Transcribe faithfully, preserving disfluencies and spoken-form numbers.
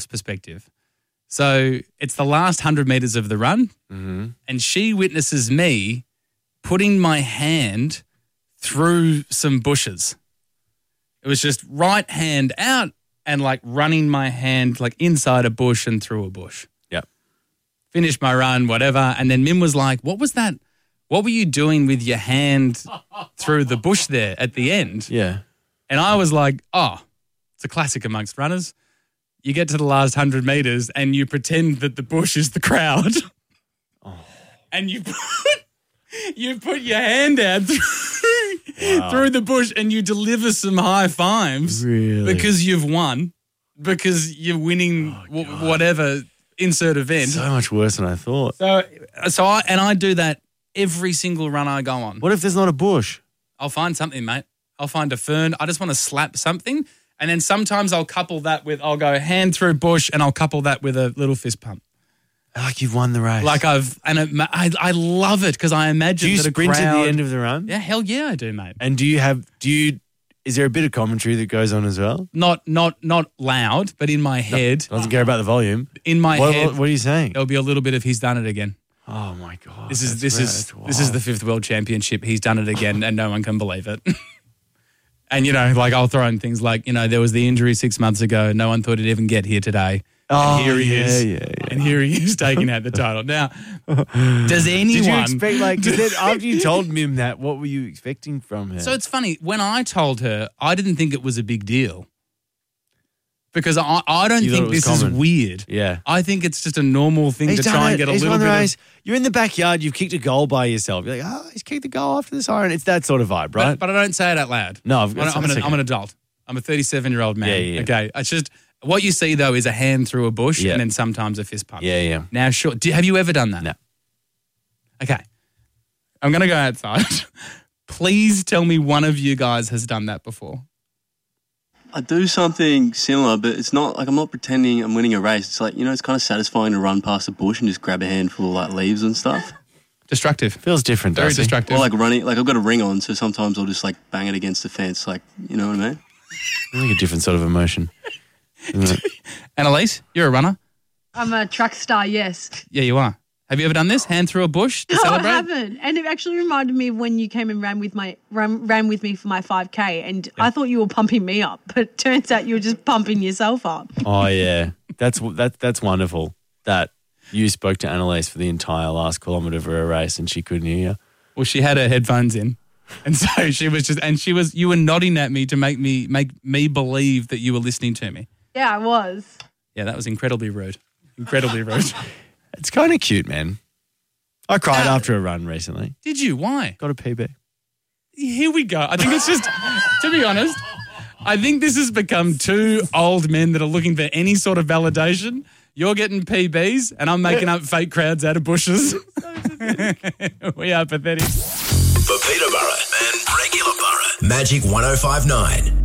perspective. So it's the last one hundred metres of the run, Mm-hmm. and she witnesses me putting my hand through some bushes. It was just right hand out and like running my hand like inside a bush and through a bush. Yep. Finished my run, whatever. And then Mim was like, what was that? What were you doing with your hand through the bush there at the end? Yeah. And I was like, oh, it's a classic amongst runners. You get to the last one hundred metres and you pretend that the bush is the crowd. Oh. And you put, you put your hand out through, Wow. through the bush and you deliver some high fives. Really? Because you've won. Because you're winning Oh, w- whatever insert event. So much worse than I thought. So, so I, and I do that every single run I go on. What if there's not a bush? I'll find something, mate. I'll find a fern. I just want to slap something. And then sometimes I'll couple that with, I'll go hand through bush and I'll couple that with a little fist pump. Like you've won the race. Like I've, and it, I, I love it because I imagine do you that a sprint crowd, at the end of the run? Yeah, hell yeah, I do, mate. And do you have, do you, is there a bit of commentary that goes on as well? Not, not, not loud, but in my head, Doesn't care about the volume. in my What, head, what, what are you saying? there'll be a little bit of he's done it again. Oh my God. This is that's this rad. is That's this is wild. the fifth world championship. He's done it again, and no one can believe it. And you know, like I'll throw in things like, you know, there was the injury six months ago. No one thought he'd even get here today. Oh, and here he yeah, is. yeah, yeah. And here he is taking out the title. Now, does anyone? Did you expect, like, did that, after you told Mim that, what were you expecting from her? So it's funny. When I told her, I didn't think it was a big deal because I, I don't You thought think it was this common. is weird. yeah. I think it's just a normal thing He's to done try it. and get a He's little won the bit race. of. You're in the backyard. You've kicked a goal by yourself. You're like, oh, he's kicked the goal after the siren. It's that sort of vibe, right? But, but I don't say it out loud. No, I've- I'm, that's- I'm, an, that's okay. I'm an adult. I'm a thirty-seven-year-old man. Yeah, yeah, yeah. Okay. It's just what you see though is a hand through a bush Yeah. and then sometimes a fist pump. yeah, yeah. Now, sure. Do, have you ever done that? No. Okay. I'm going to go outside. Please tell me one of you guys has done that before. I do something similar, but it's not like I'm not pretending I'm winning a race. It's like, you know, it's kind of satisfying to run past a bush and just grab a handful of like leaves and stuff. Destructive. Feels different, Very doesn't it? destructive. Or like running, like I've got a ring on, so sometimes I'll just like bang it against the fence, like, you know what I mean? I think a different sort of emotion. Isn't it? Annalise, you're a runner. I'm a track star, yes. Yeah, you are. Have you ever done this? Hand through a bush to No, celebrate? I haven't. And it actually reminded me of when you came and ran with my ran, ran with me for my five K, and I thought you were pumping me up, but it turns out you were just pumping yourself up. Oh, yeah. That's that, that's wonderful that you spoke to Annalise for the entire last kilometre of a race and she couldn't hear you. Well, she had her headphones in. And so she was just, and she was, you were nodding at me to make me, make me believe that you were listening to me. Yeah, I was. Yeah, that was incredibly rude. Incredibly rude. It's kind of cute, man. I cried Uh, after a run recently. Did you? Why? Got a P B. Here we go. I think it's just, to be honest, I think this has become two old men that are looking for any sort of validation. You're getting P Bs and I'm making up fake crowds out of bushes. We are pathetic. For Peterborough and regular Borough, Magic one oh five nine.